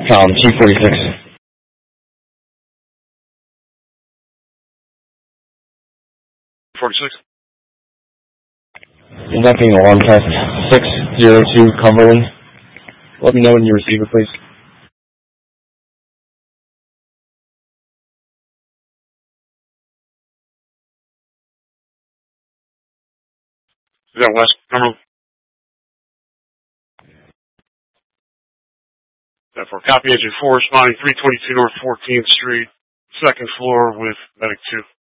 T46. 46. Conducting alarm test 602 Cumberland. Let me know when you receive it, please. Is that West Cumberland? That for copy agent 4 responding 322 North 14th Street, second floor with Medic 2.